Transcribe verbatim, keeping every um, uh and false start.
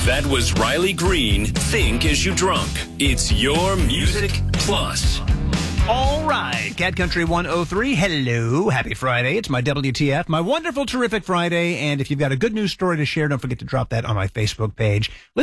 That was Riley Green, Think As You Drunk. It's your Music Plus. All right, Cat Country one oh three, hello, happy Friday. It's my W T F, my wonderful, terrific Friday. And if you've got a good news story to share, don't forget to drop that on my Facebook page. Let's